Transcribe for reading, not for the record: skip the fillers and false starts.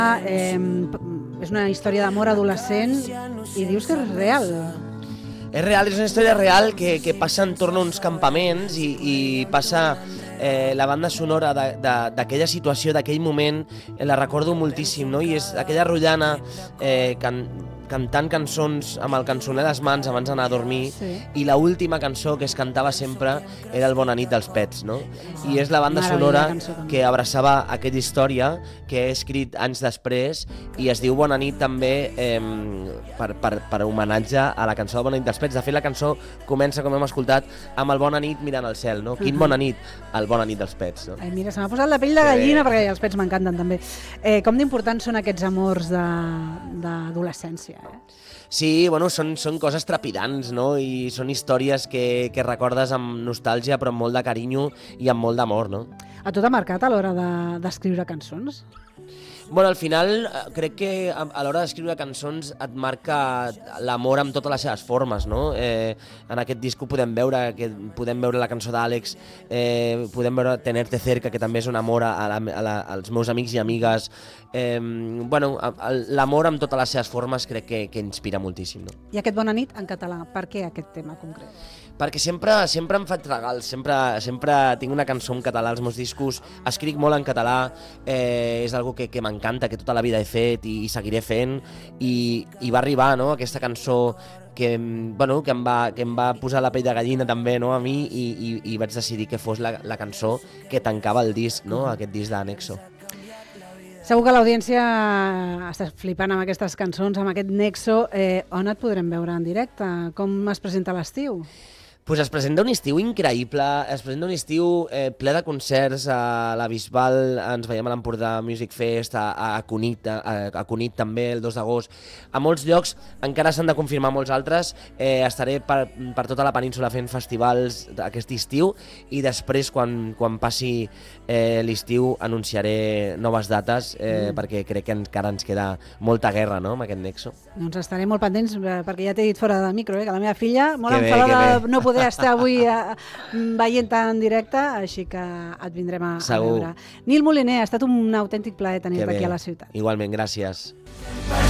És una història d'amor adolescent i dius que és real. És real, és una història real que passa entorn a uns campaments i passa la banda sonora d'aquella situació, d'aquell moment, la recordo moltíssim, no? I és aquella rotllana cantant cançons amb el cançoner a les mans abans d'anar a dormir, i l'última cançó que es cantava sempre era el Bona nit dels Pets, no? I és la banda sonora que abraçava aquella història que he escrit anys després i es diu Bona nit també per homenatge a la cançó de Bona nit dels Pets. De fet, la cançó comença, com hem escoltat, amb el Bona nit mirant al cel, no? Quin bona nit, el Bona nit dels Pets, no? Ai, mira, se m'ha posat la pell de gallina perquè els pets m'encanten també. Com d'importants són aquests amors d'adolescència? Sí, bueno, són coses trepidants, no? I són històries que recordes amb nostàlgia però amb molt de carinyo i amb molt d'amor, no? A tu t'ha marcat a l'hora d'escriure cançons? Bueno, al final crec que a l'hora d'escriure cançons et marca l'amor amb totes les seves formes, no? En aquest disc podem veure la cançó d'Àlex, podem veure Tenerte cerca, que també és un amor als meus amics i amigues. Bueno, l'amor amb totes les seves formes crec que inspira moltíssim, no? I aquest Bona nit en català, per què aquest tema concret? Perquè sempre em faig regals, sempre tinc una cançó en català als meus discos, escric molt en català, és algo que m'encanta, que tota la vida he fet i seguiré fent, i va arribar, no?, aquesta cançó que em va posar la pell de gallina també, no?, a mi, i vaig decidir que fos la cançó que tancava el disc, no?, aquest disc d'Anexo. Segur que l'audiència està flipant amb aquestes cançons, amb aquest Nexo. On et podrem veure en directe? Com es presenta l'estiu? Pues es presenta un estiu increïble, es presenta un estiu ple de concerts a la Bisbal, ens veiem a l'Empordà Music Fest, a Cunit també el 2 d'agost, a molts llocs, encara s'han de confirmar molts altres, estaré per tota la península fent festivals aquest estiu i després quan passi l'estiu anunciaré noves dates perquè crec que encara ens queda molta guerra, no?, amb aquest Nexo. Doncs estaré molt pendents perquè ja t'he dit fora del micro, que la meva filla molt enfadada no poder estar avui veient en directe, així que et vindrem a veure. Nil Moliner, ha estat un autèntic plaer tenir-te aquí a la ciutat. Igualment, gràcies.